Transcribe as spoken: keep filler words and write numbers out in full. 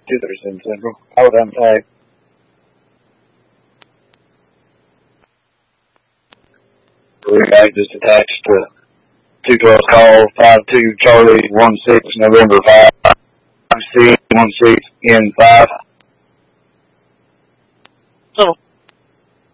two thirty-seven Central. Overtime tag. React just attached to two twelve call, five two Charlie, one six November five, C, one six N five.